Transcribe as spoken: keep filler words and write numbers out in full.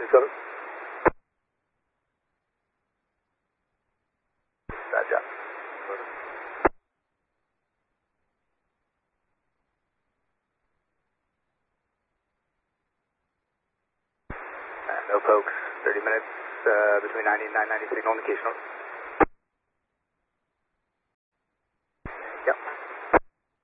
seven. Roger. Uh, no pokes, thirty minutes uh, between ninety and nine ninety signal indication.